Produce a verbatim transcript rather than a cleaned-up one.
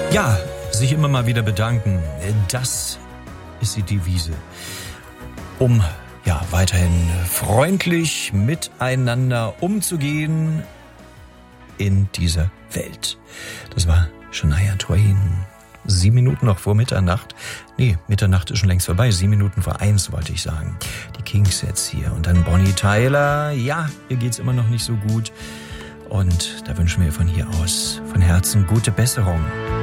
Ja, sich immer mal wieder bedanken, das ist die Devise, um ja weiterhin freundlich miteinander umzugehen in dieser Welt. Das war Shania Twain. Sieben Minuten noch vor Mitternacht. Nee, Mitternacht ist schon längst vorbei. Sieben Minuten vor eins, wollte ich sagen. Die Kings jetzt hier. Und dann Bonnie Tyler. Ja, ihr geht's immer noch nicht so gut. Und da wünschen wir von hier aus von Herzen gute Besserung.